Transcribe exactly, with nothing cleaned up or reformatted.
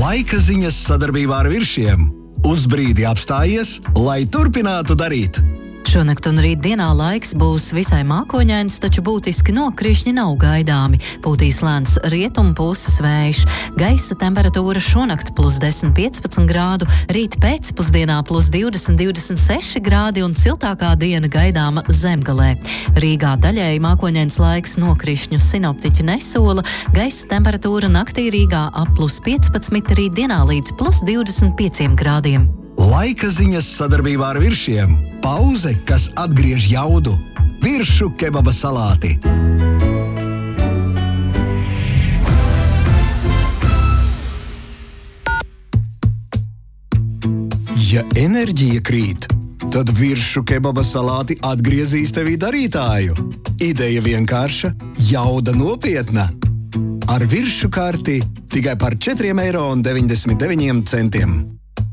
Laika ziņas sadarbībā ar Viršiem. Uz brīdi apstājies, lai turpinātu darīt. Šonakt un rīt dienā laiks būs visai mākoņains, taču būtiski nokrišņi nav gaidāmi. Pūtīs lēns rietumu puses vējš. Gaisa temperatūra šonakt plus desmit piecpadsmit grādu, rīt pēcpusdienā plus divdesmit divdesmit seši grādi un siltākā diena gaidāma Zemgalē. Rīgā daļēji mākoņains laiks, nokrišņu sinoptiķi nesola. Gaisa temperatūra naktī Rīgā ap plus piecpadsmit, rīt dienā līdz plus divdesmit pieciem grādiem. Laika ziņas sadarbībā ar Viršiem. Pauze, kas atgriež jaudu. Viršu kebaba salāti. Ja enerģija krīt, tad Viršu kebaba salāti atgriezīs tevī darītāju. Ideja vienkārša, jauda nopietna. Ar Viršu karti tikai par četriem eiro un deviņdesmit deviņiem centiem.